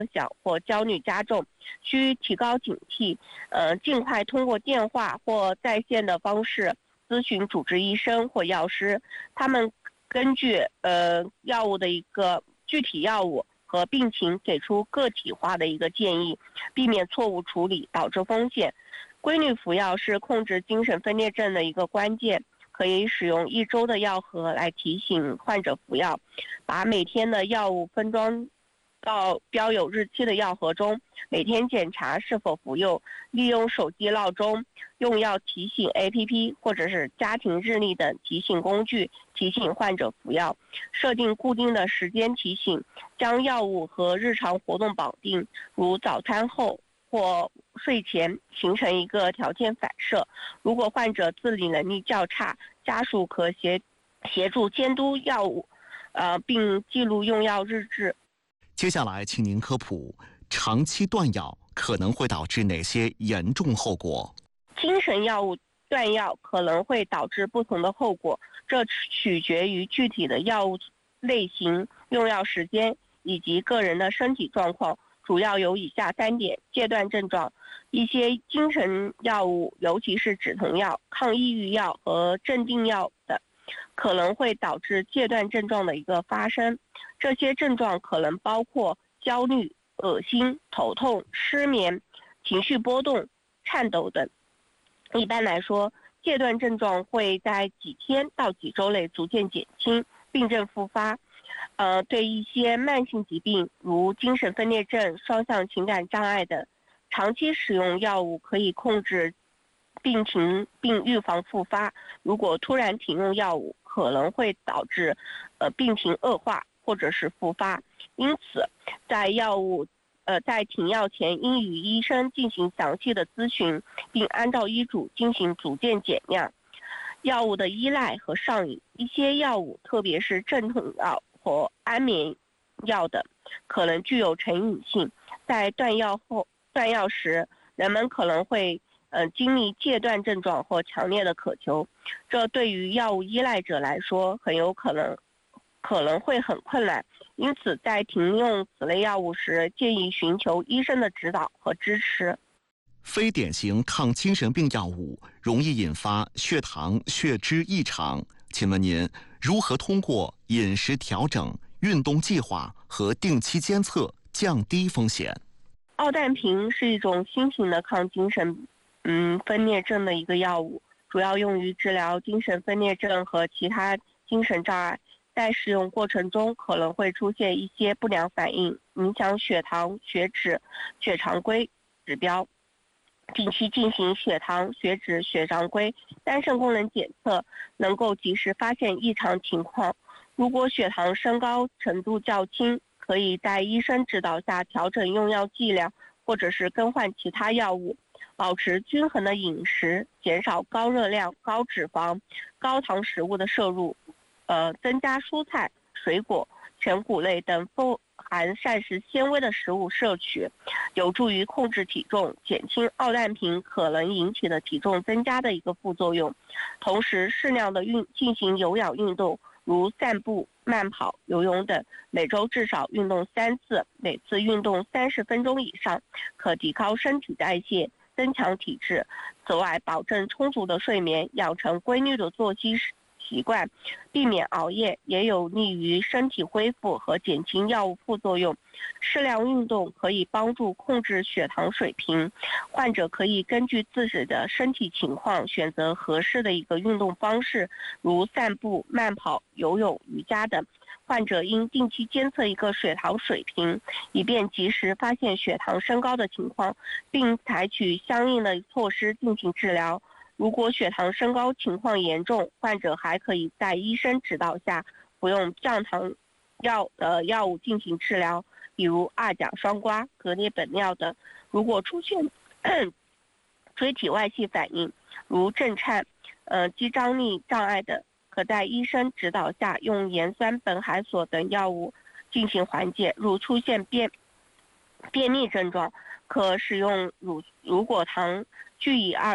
小或焦虑加重，需提高警惕，尽快通过电话或在线的方式咨询主治医生或药师，他们根据药物的一个具体药物和病情给出个体化的一个建议，避免错误处理导致风险。规律服药是控制精神分裂症的一个关键，可以使用1周的药盒来提醒患者服药，把每天的药物分装到标有日期的药盒中，每天检查是否服用，利用手机闹钟、用药提醒 APP 或者是家庭日历等提醒工具提醒患者服药，设定固定的时间提醒，将药物和日常活动绑定，如早餐后或睡前，形成一个条件反射。如果患者自理能力较差，家属可协助监督药物，并记录用药日志。 接下来，请您科普长期断药可能会导致哪些严重后果？ 精神药物断药可能会导致不同的后果，这取决于具体的药物类型、用药时间以及个人的身体状况。主要有以下3点：戒断症状。一些精神药物，尤其是止痛药、抗抑郁药和镇定药等，可能会导致戒断症状的一个发生。这些症状可能包括焦虑、恶心、头痛、失眠、情绪波动、颤抖等。一般来说，戒断症状会在几天到几周内逐渐减轻，病症复发。对一些慢性疾病，如精神分裂症、双向情感障碍等，长期使用药物可以控制病情并预防复发。如果突然停用药物，可能会导致病情恶化或者是复发。因此，在停药前应与医生进行详细的咨询，并按照医嘱进行逐渐减量。药物的依赖和上瘾，一些药物，特别是镇痛药或安眠药等，可能具有成瘾性。在断药时，人们可能会经历戒断症状或强烈的渴求，这对于药物依赖者来说很有可能会很困难。因此，在停用此类药物时，建议寻求医生的指导和支持。 非典型抗精神病药物容易引发血糖、血脂异常，请问您如何通过饮食调整、运动计划和定期监测降低风险？ 奥氮平是一种新型的抗精神分裂症的一个药物，主要用于治疗精神分裂症和其他精神障碍。在使用过程中可能会出现一些不良反应，影响血糖、血脂、血常规指标。定期进行血糖、血脂、血常规、单肾功能检测，能够及时发现异常情况。如果血糖升高程度较轻，可以在医生指导下调整用药剂量，或者是更换其他药物。保持均衡的饮食，减少高热量、高脂肪、高糖食物的摄入，增加蔬菜、水果、全谷类等富含膳食纤维的食物摄取，有助于控制体重，减轻奥氮平可能引起的体重增加的一个副作用。同时，适量的进行有氧运动，如散步、慢跑、游泳等，每周至少运动3次，每次运动30分钟以上，可提高身体代谢，增强体质。此外，保证充足的睡眠，养成规律的作息习惯，避免熬夜，也有利于身体恢复和减轻药物副作用。适量运动可以帮助控制血糖水平，患者可以根据自己的身体情况选择合适的一个运动方式，如散步、慢跑、游泳、瑜伽等。患者应定期监测一个血糖水平，以便及时发现血糖升高的情况，并采取相应的措施进行治疗。如果血糖升高情况严重，患者还可以在医生指导下服用降糖药物进行治疗，比如二甲双胍、格列本脲等。如果出现椎体外系反应，如震颤、肌张力障碍等，可在医生指导下用盐酸苯海索等药物进行缓解。如出现便秘症状，可使用乳果糖聚乙二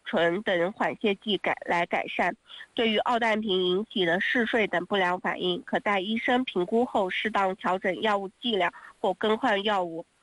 醇等缓泻剂来改善。对于奥氮平引起的嗜睡等不良反应，可待医生评估后适当调整药物剂量或更换药物。